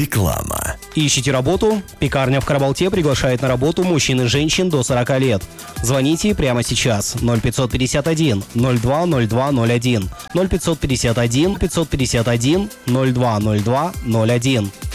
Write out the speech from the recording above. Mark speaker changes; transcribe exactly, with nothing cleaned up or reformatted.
Speaker 1: Реклама.
Speaker 2: Ищете работу? Пекарня в Карабалте приглашает на работу мужчин и женщин до сорока лет. Звоните прямо сейчас. ноль пятьсот пятьдесят один ноль два ноль два ноль один, ноль пятьсот пятьдесят один пятьсот пятьдесят один ноль два ноль два ноль один.